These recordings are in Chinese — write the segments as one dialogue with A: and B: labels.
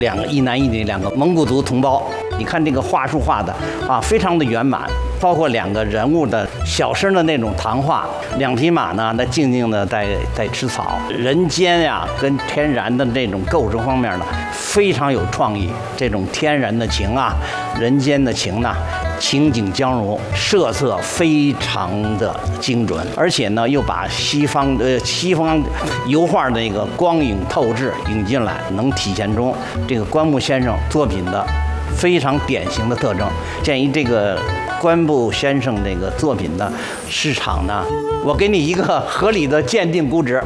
A: 两个一男一女，两个蒙古族同胞。你看这个画术画的啊，非常的圆满，包括两个人物的小声的那种谈话，两匹马呢，那静静的在吃草。人间呀，跟天然的这种构成方面呢，非常有创意。这种天然的情啊，人间的情呢，情景交融，色色非常的精准，而且呢，又把西方油画的那个光影透视引进来，能体现出这个关牧先生作品的非常典型的特征。鉴于这个关牧先生这个作品的市场呢，我给你一个合理的鉴定估值。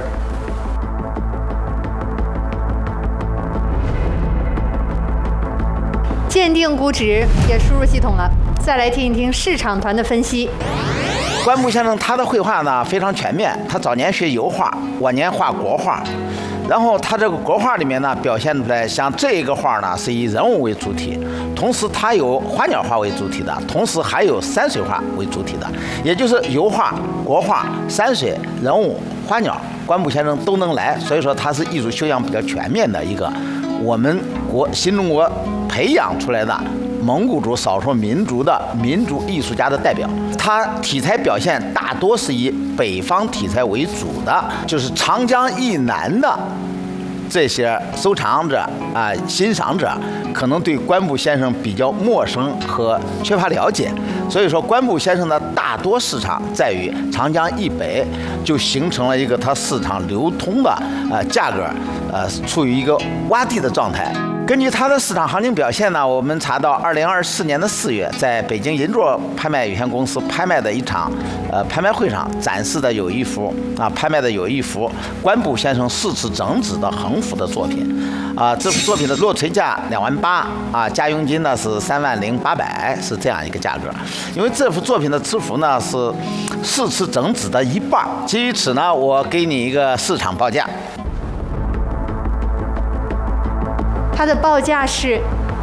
B: 鉴定估值也输入系统了，再来听一听市场团的分析。
C: 关牧先生他的绘画呢非常全面，他早年学油画，晚年画国画，然后他这个国画里面呢表现出来，像这个画呢是以人物为主体，同时它有花鸟画为主体的，同时还有山水画为主体的，也就是油画、国画、山水、人物、花鸟，关牧先生都能来，所以说他是艺术修养比较全面的一个我们新中国培养出来的蒙古族少数民族的民族艺术家的代表。他题材表现大多是以北方题材为主的，就是长江以南的这些收藏者欣赏者可能对关牧先生比较陌生和缺乏了解，所以说关牧先生的大多市场在于长江以北，就形成了一个它市场流通的价格处于一个洼地的状态。根据它的市场行情表现呢，我们查到2024年的4月，在北京银座拍卖有限公司拍卖的一场拍卖会上展示的有一幅拍卖的有一幅关牧先生4次整纸的横幅的作品这幅作品的落锤价28000加佣金呢是30800，是这样一个价格。因为这幅作品的字幅呢是4次整纸的一半，基于此呢，我给你一个市场报价。
B: 它的报价是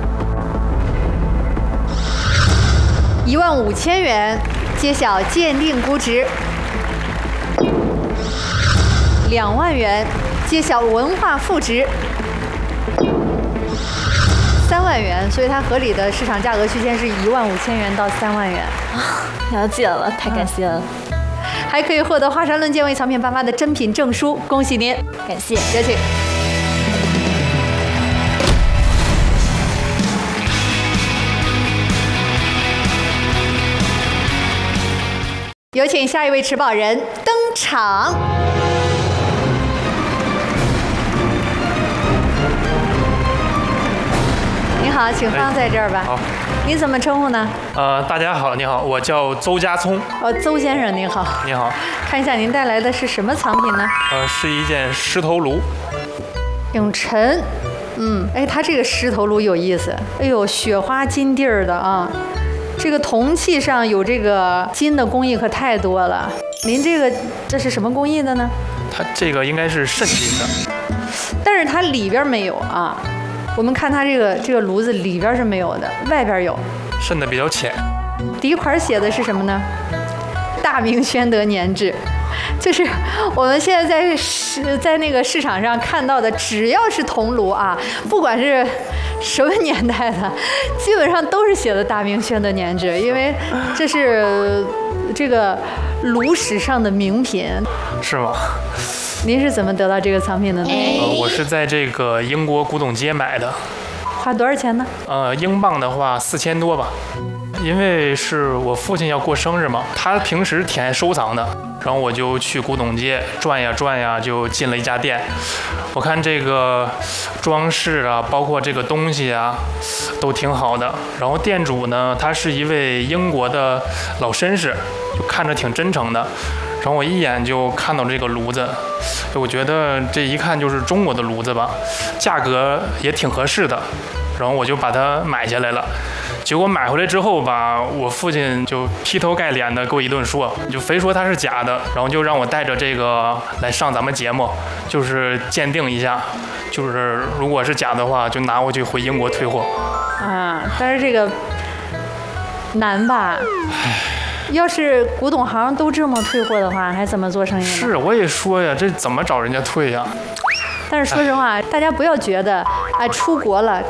B: 15000元，揭晓鉴定估值。2万元，揭晓文化负值。3万元，所以它合理的市场价格区间是15000元到3万元。
D: 了解了，太感谢了。
B: 还可以获得华山论剑为藏品颁发的珍品证书，恭喜您！
D: 感谢，
B: 有请。有请下一位持宝人登场。您好，请放在这儿吧。
E: 好，
B: 您怎么称呼呢？
E: 大家好，你好，我叫邹家聪。
B: 邹先生您好。
E: 你好。
B: 看一下您带来的是什么藏品呢？
E: 是一件狮头颅。
B: 永陈，它这个狮头颅有意思。哎呦，雪花金地儿的啊。这个铜器上有这个金的工艺可太多了。您这是什么工艺的呢？
E: 它这个应该是渗金的，
B: 但是它里边没有啊。我们看它这个炉子里边是没有的，外边有，
E: 渗的比较浅。
B: 底款写的是什么呢？大明宣德年制。就是我们现在在那个市场上看到的，只要是铜炉啊，不管是什么年代的，基本上都是写的大明宣德年制，因为这是这个炉史上的名品。
E: 是吗？
B: 您是怎么得到这个藏品的呢？
E: 我是在这个英国古董街买的。
B: 花多少钱呢？
E: 英镑的话4000多吧。因为是我父亲要过生日嘛，他平时挺爱收藏的，然后我就去古董街转呀转呀，就进了一家店。我看这个装饰啊，包括这个东西啊，都挺好的。然后店主呢，他是一位英国的老绅士，就看着挺真诚的。然后我一眼就看到这个炉子，我觉得这一看就是中国的炉子吧，价格也挺合适的。然后我就把它买下来了。结果买回来之后吧，我父亲就劈头盖脸的给我一顿说，就非说它是假的，然后就让我带着这个来上咱们节目，就是鉴定一下，就是如果是假的话，就拿回去回英国退货。
B: 但是这个难吧？要是古董行都这么退货的话，还怎么做生意呢？
E: 是，我也说呀，这怎么找人家退呀？
B: 但是说实话，大家不要觉得出国了